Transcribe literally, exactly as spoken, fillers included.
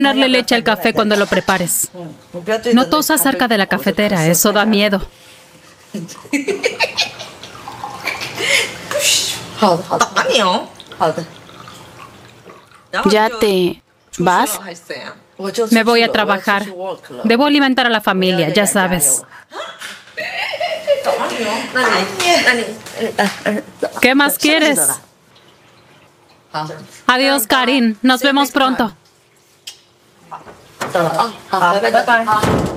Darle leche al café cuando lo prepares. No tosas cerca de la cafetera, eso da miedo. ¿Ya te vas? Me voy a trabajar. Debo alimentar a la familia, ya sabes. ¿Qué más quieres? Adiós, Karin. Nos vemos pronto. Bye bye.